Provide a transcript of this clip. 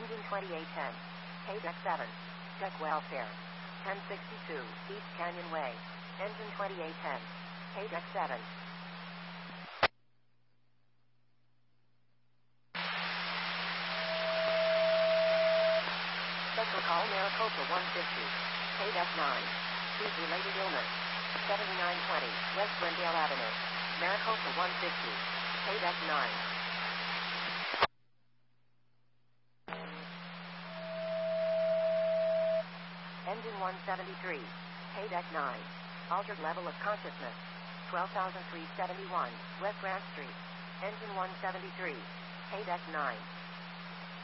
Engine 2810. Deck 7. Deck welfare. 1062 East Canyon Way. Engine 2810. Deck 7. Special call Maricopa 150. Deck 9. Heat-related illness. 7920 West Glendale Avenue. Maricopa 150. Deck 9. Engine 173. Deck 9. Altered level of consciousness. 12,371 West Grant Street. Engine 173. Deck 9.